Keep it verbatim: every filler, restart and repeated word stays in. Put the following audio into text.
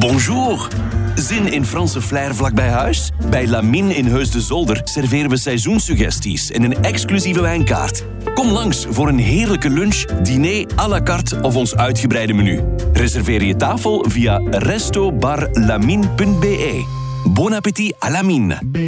Bonjour. Zin in Franse flair vlak bij huis? Bij Lamine in Heus de Zolder serveren we seizoensuggesties en een exclusieve wijnkaart. Kom langs voor een heerlijke lunch, diner à la carte of ons uitgebreide menu. Reserveer je tafel via resto bar lamine punt be. Bon appétit à Lamine.